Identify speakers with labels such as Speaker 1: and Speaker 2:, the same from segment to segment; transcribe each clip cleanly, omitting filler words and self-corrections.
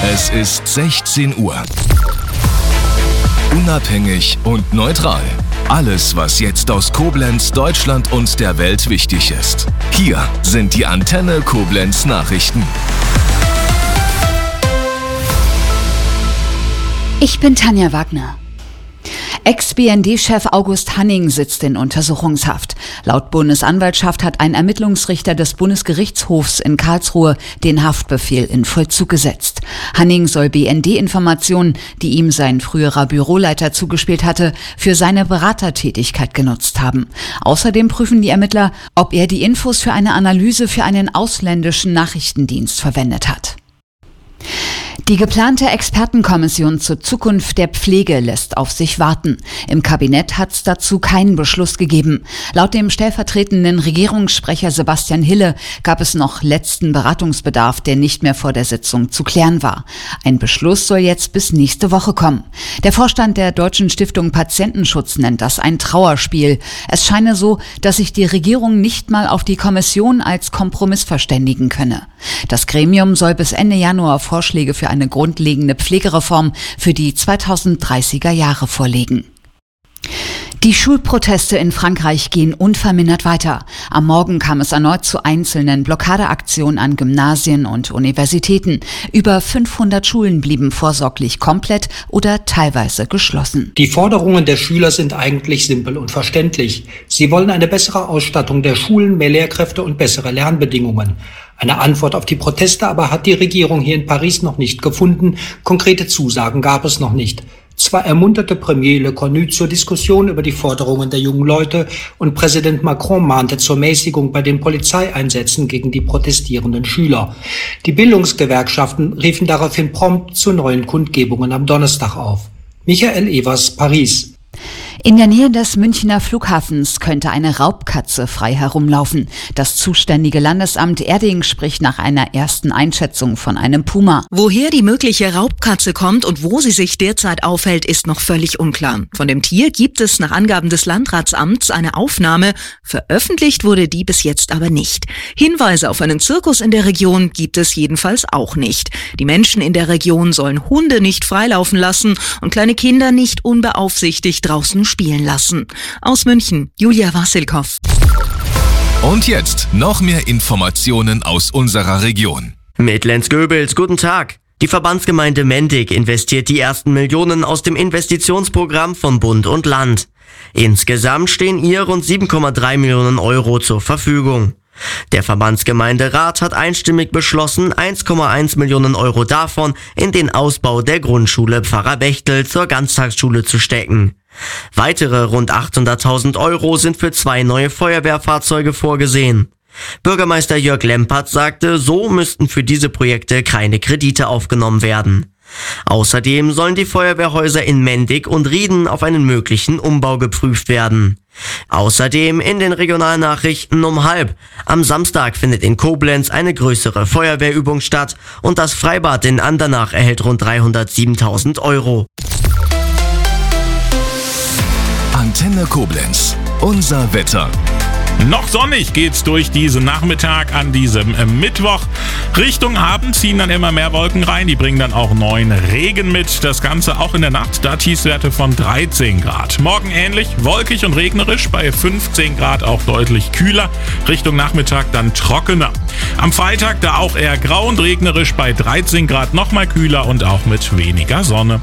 Speaker 1: Es ist 16 Uhr. Unabhängig und neutral. Alles, was jetzt aus Koblenz, Deutschland und der Welt wichtig ist. Hier sind die Antenne Koblenz Nachrichten.
Speaker 2: Ich bin Tanja Wagner. Ex-BND-Chef August Hanning sitzt in Untersuchungshaft. Laut Bundesanwaltschaft hat ein Ermittlungsrichter des Bundesgerichtshofs in Karlsruhe den Haftbefehl in Vollzug gesetzt. Hanning soll BND-Informationen, die ihm sein früherer Büroleiter zugespielt hatte, für seine Beratertätigkeit genutzt haben. Außerdem prüfen die Ermittler, ob er die Infos für eine Analyse für einen ausländischen Nachrichtendienst verwendet hat. Die geplante Expertenkommission zur Zukunft der Pflege lässt auf sich warten. Im Kabinett hat es dazu keinen Beschluss gegeben. Laut dem stellvertretenden Regierungssprecher Sebastian Hille gab es noch letzten Beratungsbedarf, der nicht mehr vor der Sitzung zu klären war. Ein Beschluss soll jetzt bis nächste Woche kommen. Der Vorstand der Deutschen Stiftung Patientenschutz nennt das ein Trauerspiel. Es scheine so, dass sich die Regierung nicht mal auf die Kommission als Kompromiss verständigen könne. Das Gremium soll bis Ende Januar Vorschläge für eine grundlegende Pflegereform für die 2030er Jahre vorlegen. Die Schulproteste in Frankreich gehen unvermindert weiter. Am Morgen kam es erneut zu einzelnen Blockadeaktionen an Gymnasien und Universitäten. Über 500 Schulen blieben vorsorglich komplett oder teilweise geschlossen.
Speaker 3: Die Forderungen der Schüler sind eigentlich simpel und verständlich. Sie wollen eine bessere Ausstattung der Schulen, mehr Lehrkräfte und bessere Lernbedingungen. Eine Antwort auf die Proteste aber hat die Regierung hier in Paris noch nicht gefunden. Konkrete Zusagen gab es noch nicht. Zwar ermunterte Premier Le Cornu zur Diskussion über die Forderungen der jungen Leute und Präsident Macron mahnte zur Mäßigung bei den Polizeieinsätzen gegen die protestierenden Schüler. Die Bildungsgewerkschaften riefen daraufhin prompt zu neuen Kundgebungen am Donnerstag auf. Michael Evers, Paris.
Speaker 2: In der Nähe des Münchner Flughafens könnte eine Raubkatze frei herumlaufen. Das zuständige Landesamt Erding spricht nach einer ersten Einschätzung von einem Puma.
Speaker 4: Woher die mögliche Raubkatze kommt und wo sie sich derzeit aufhält, ist noch völlig unklar. Von dem Tier gibt es nach Angaben des Landratsamts eine Aufnahme. Veröffentlicht wurde die bis jetzt aber nicht. Hinweise auf einen Zirkus in der Region gibt es jedenfalls auch nicht. Die Menschen in der Region sollen Hunde nicht freilaufen lassen und kleine Kinder nicht unbeaufsichtigt draußen spielen lassen. Aus München, Julia Wassilkow.
Speaker 1: Und jetzt noch mehr Informationen aus unserer Region.
Speaker 5: Mit Lenz Goebels, guten Tag. Die Verbandsgemeinde Mendig investiert die ersten Millionen aus dem Investitionsprogramm von Bund und Land. Insgesamt stehen ihr rund 7,3 Millionen Euro zur Verfügung. Der Verbandsgemeinderat hat einstimmig beschlossen, 1,1 Millionen Euro davon in den Ausbau der Grundschule Pfarrer Bechtel zur Ganztagsschule zu stecken. Weitere rund 800.000 Euro sind für 2 neue Feuerwehrfahrzeuge vorgesehen. Bürgermeister Jörg Lempert sagte, so müssten für diese Projekte keine Kredite aufgenommen werden. Außerdem sollen die Feuerwehrhäuser in Mendig und Rieden auf einen möglichen Umbau geprüft werden. Außerdem in den Regionalnachrichten um 12:30. Am Samstag findet in Koblenz eine größere Feuerwehrübung statt und das Freibad in Andernach erhält rund 307.000 Euro.
Speaker 1: Antenne Koblenz, unser Wetter.
Speaker 6: Noch sonnig geht's durch diesen Nachmittag an diesem Mittwoch. Richtung Abend ziehen dann immer mehr Wolken rein, die bringen dann auch neuen Regen mit. Das Ganze auch in der Nacht, da Tiefstwerte von 13 Grad. Morgen ähnlich, wolkig und regnerisch, bei 15 Grad auch deutlich kühler. Richtung Nachmittag dann trockener. Am Freitag da auch eher grau und regnerisch, bei 13 Grad nochmal kühler und auch mit weniger Sonne.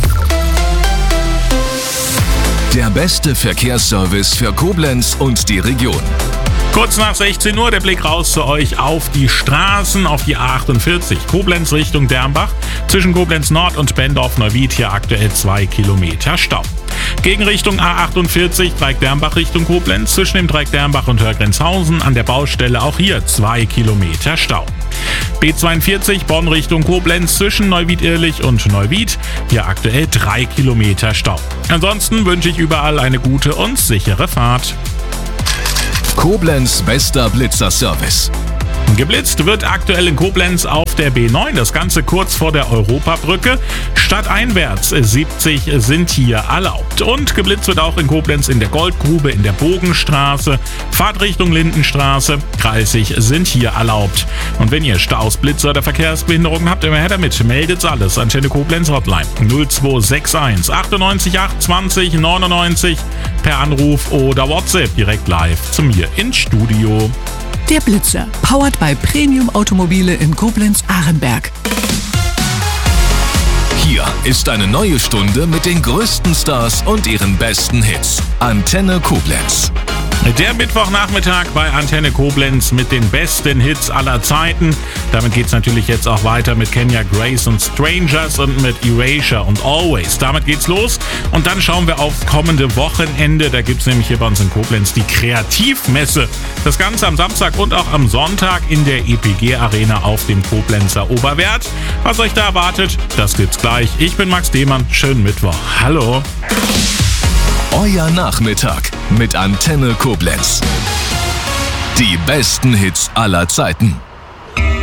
Speaker 1: Der beste Verkehrsservice für Koblenz und die Region.
Speaker 6: Kurz nach 16 Uhr der Blick raus zu euch auf die Straßen, auf die A48 Koblenz Richtung Dernbach. Zwischen Koblenz Nord und Bendorf-Neuwied hier aktuell 2 Kilometer Stau. Gegen Richtung A48 Dreieck-Dernbach Richtung Koblenz. Zwischen dem Dreieck Dernbach und Hörgrenzhausen an der Baustelle auch hier 2 Kilometer Stau. B42 Bonn Richtung Koblenz zwischen Neuwied-Irlich und Neuwied. Hier aktuell 3 Kilometer Stau. Ansonsten wünsche ich überall eine gute und sichere Fahrt.
Speaker 1: Koblenz bester Blitzerservice.
Speaker 6: Geblitzt wird aktuell in Koblenz auf der B9, das Ganze kurz vor der Europabrücke. Stadteinwärts 70 sind hier erlaubt. Und geblitzt wird auch in Koblenz in der Goldgrube, in der Bogenstraße, Fahrtrichtung Lindenstraße, 30 sind hier erlaubt. Und wenn ihr Staus, Blitze oder Verkehrsbehinderungen habt, immer her damit, meldet's alles. Antenne Koblenz Hotline 0261 98 820 99 per Anruf oder WhatsApp direkt live zu mir ins Studio.
Speaker 7: Der Blitzer, powered by Premium Automobile in Koblenz-Arenberg.
Speaker 1: Hier ist eine neue Stunde mit den größten Stars und ihren besten Hits. Antenne Koblenz.
Speaker 6: Der Mittwochnachmittag bei Antenne Koblenz mit den besten Hits aller Zeiten. Damit geht's natürlich jetzt auch weiter mit Kenya Grace und Strangers und mit Erasure und Always. Damit geht's los und dann schauen wir aufs kommende Wochenende. Da gibt's nämlich hier bei uns in Koblenz die Kreativmesse. Das Ganze am Samstag und auch am Sonntag in der EPG Arena auf dem Koblenzer Oberwert. Was euch da erwartet, das gibt's gleich. Ich bin Max Demann. Schönen Mittwoch. Hallo.
Speaker 1: Euer Nachmittag mit Antenne Koblenz. Die besten Hits aller Zeiten.